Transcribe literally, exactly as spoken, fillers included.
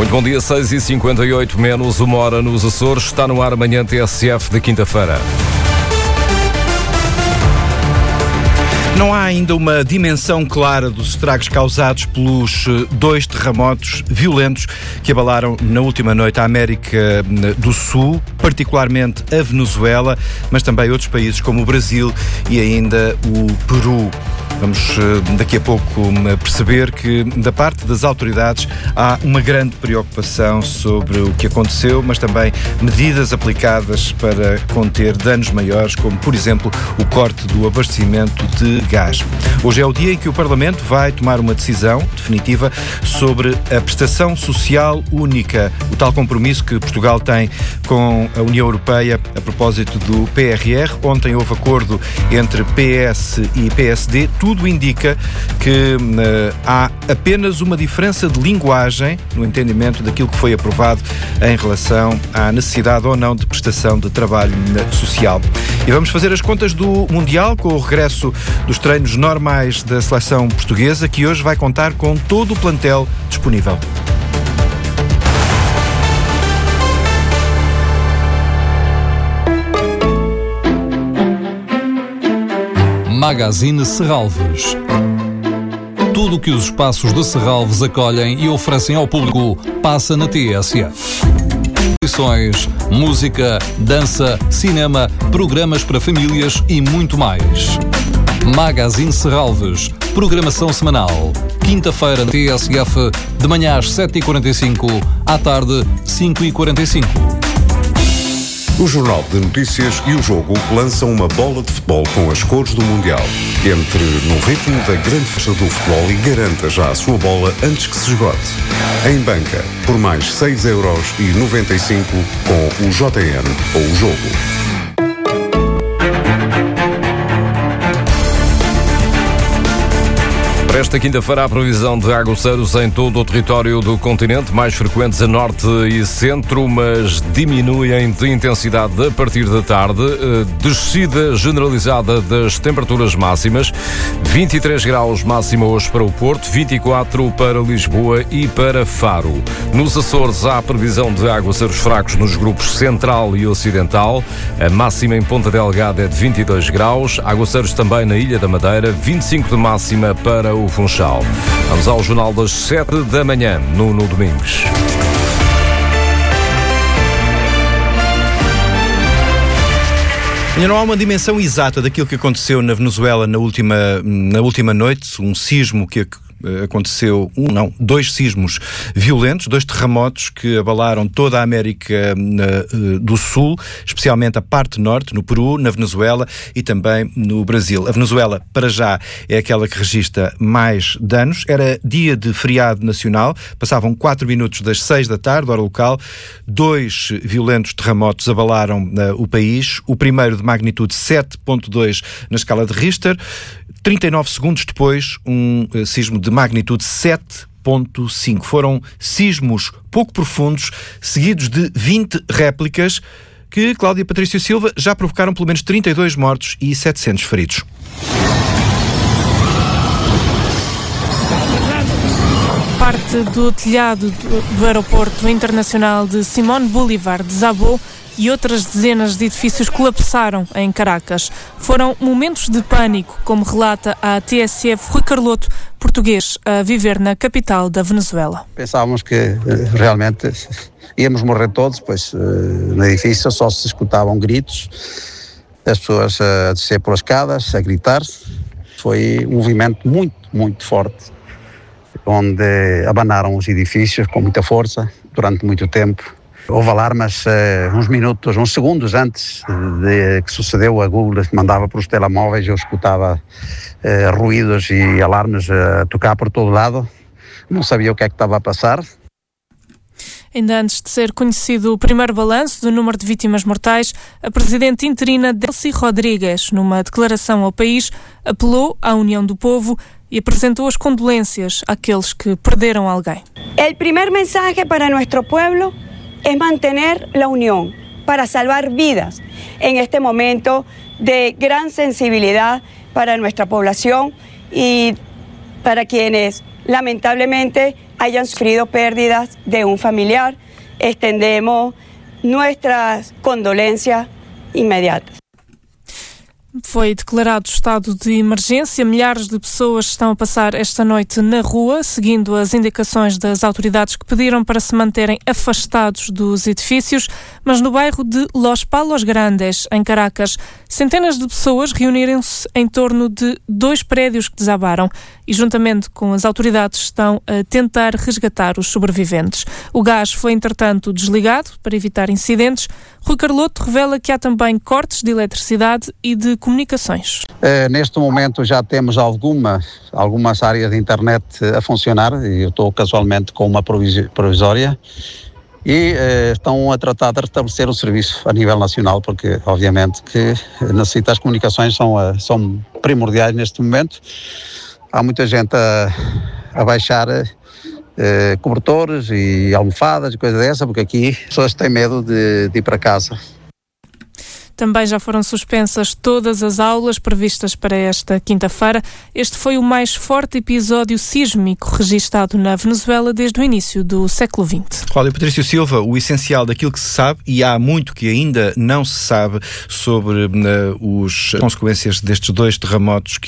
Muito bom dia, seis e cinquenta e oito, menos uma hora nos Açores. Está no ar amanhã T S F de quinta-feira. Não há ainda uma dimensão clara dos estragos causados pelos dois terremotos violentos que abalaram na última noite a América do Sul, particularmente a Venezuela, mas também outros países como o Brasil e ainda o Peru. Vamos daqui a pouco perceber que da parte das autoridades há uma grande preocupação sobre o que aconteceu, mas também medidas aplicadas para conter danos maiores, como por exemplo o corte do abastecimento de gás. Hoje é o dia em que o Parlamento vai tomar uma decisão definitiva sobre a prestação social única, o tal compromisso que Portugal tem com a União Europeia a propósito do P R R. Ontem houve acordo entre P S e P S D. Tudo indica que uh, há apenas uma diferença de linguagem no entendimento daquilo que foi aprovado em relação à necessidade ou não de prestação de trabalho social. E vamos fazer as contas do Mundial com o regresso dos treinos normais da seleção portuguesa, que hoje vai contar com todo o plantel disponível. Magazine Serralves. Tudo o que os espaços de Serralves acolhem e oferecem ao público passa na T S F. Exposições, música, dança, cinema, programas para famílias e muito mais. Magazine Serralves. Programação semanal. Quinta-feira na T S F, de manhã às sete e quarenta e cinco, à tarde cinco e quarenta e cinco. O Jornal de Notícias e o Jogo lançam uma bola de futebol com as cores do Mundial. Entre no ritmo da grande festa do futebol e garanta já a sua bola antes que se esgote. Em banca, por mais seis euros e noventa e cinco com o J N ou o Jogo. Para esta quinta-feira, a previsão de aguaceiros em todo o território do continente, mais frequentes a norte e centro, mas diminuem de intensidade a partir da tarde. Descida generalizada das temperaturas máximas, vinte e três graus máxima hoje para o Porto, vinte e quatro para Lisboa e para Faro. Nos Açores há previsão de aguaceiros fracos nos grupos central e ocidental. A máxima em Ponta Delgada é de vinte e dois graus. Aguaceiros também na Ilha da Madeira, vinte e cinco de máxima para o Funchal. Vamos ao Jornal das sete da manhã, no, no Domingos. E não há uma dimensão exata daquilo que aconteceu na Venezuela na última, na última noite, um sismo que aconteceu, um não, dois sismos violentos, dois terremotos que abalaram toda a América uh, do Sul, especialmente a parte norte, no Peru, na Venezuela e também no Brasil. A Venezuela, para já, é aquela que registra mais danos. Era dia de feriado nacional, passavam quatro minutos das seis da tarde, hora local. Dois violentos terremotos abalaram uh, o país. O primeiro de magnitude sete ponto dois na escala de Richter. trinta e nove segundos depois, um uh, sismo de magnitude sete ponto cinco. Foram sismos pouco profundos, seguidos de vinte réplicas, que, Cláudia Patrício Silva, já provocaram pelo menos trinta e dois mortos e setecentos feridos. Parte do telhado do, do aeroporto internacional de Simón Bolívar desabou e outras dezenas de edifícios colapsaram em Caracas. Foram momentos de pânico, como relata a T S F Rui Carloto, português a viver na capital da Venezuela. Pensávamos que realmente íamos morrer todos, pois no edifício só se escutavam gritos, as pessoas a descer pelas escadas, a gritar. Foi um movimento muito, muito forte, onde abanaram os edifícios com muita força durante muito tempo. Houve alarmas uh, uns minutos, uns segundos antes de que sucedeu. A Google mandava para os telemóveis, eu escutava uh, ruídos e alarmes a uh, tocar por todo lado. Não sabia o que é que estava a passar. Ainda antes de ser conhecido o primeiro balanço do número de vítimas mortais, a presidente interina Delcy Rodrigues, numa declaração ao país, apelou à união do povo e apresentou as condolências àqueles que perderam alguém. O primeiro mensagem para nosso povo es mantener la unión para salvar vidas en este momento de gran sensibilidad para nuestra población y para quienes lamentablemente hayan sufrido pérdidas de un familiar. Extendemos nuestras condolencias inmediatas. Foi declarado estado de emergência. Milhares de pessoas estão a passar esta noite na rua, seguindo as indicações das autoridades que pediram para se manterem afastados dos edifícios. Mas no bairro de Los Palos Grandes, em Caracas, centenas de pessoas reuniram-se em torno de dois prédios que desabaram e, juntamente com as autoridades, estão a tentar resgatar os sobreviventes. O gás foi, entretanto, desligado para evitar incidentes. Rui Carloto revela que há também cortes de eletricidade e de comunicações. Uh, neste momento já temos alguma, algumas áreas de internet a funcionar, e eu estou casualmente com uma provisória, e uh, estão a tratar de restabelecer o serviço a nível nacional, porque obviamente que necessita, as comunicações são, uh, são primordiais neste momento. Há muita gente a, a baixar uh, cobertores e almofadas e coisa dessa, porque aqui as pessoas têm medo de, de ir para casa. Também já foram suspensas todas as aulas previstas para esta quinta-feira. Este foi o mais forte episódio sísmico registado na Venezuela desde o início do século vinte. Cláudio Patrício Silva, o essencial daquilo que se sabe, e há muito que ainda não se sabe sobre uh, as consequências destes dois terremotos que